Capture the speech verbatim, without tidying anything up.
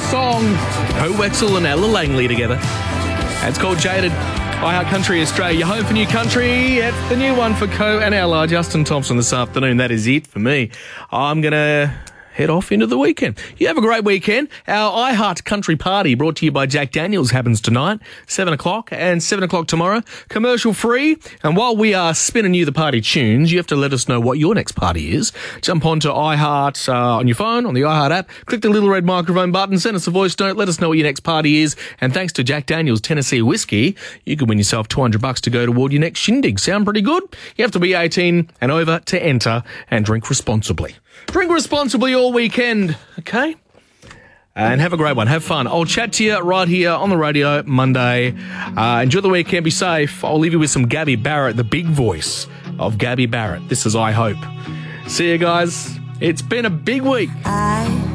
song. Ho Wexel and Ella Langley together. It's called Jaded. iHeart Country Australia, your home for new country. It's the new one for Co and Ella. Justin Thompson this afternoon. That is it for me. I'm going to head off into the weekend. You have a great weekend. Our iHeart Country Party, brought to you by Jack Daniels, happens tonight, seven o'clock and seven o'clock tomorrow. Commercial free. And while we are spinning you the party tunes, you have to let us know what your next party is. Jump onto iHeart uh, on your phone, on the iHeart app. Click the little red microphone button. Send us a voice note. Let us know what your next party is. And thanks to Jack Daniels Tennessee Whiskey, you can win yourself two hundred bucks to go toward your next shindig. Sound pretty good? You have to be eighteen and over to enter, and drink responsibly. Drink responsibly all weekend, okay? And have a great one. Have fun. I'll chat to you right here on the radio Monday. Uh, enjoy the weekend. Be safe. I'll leave you with some Gabby Barrett, the big voice of Gabby Barrett. This is I Hope. See you guys. It's been a big week. I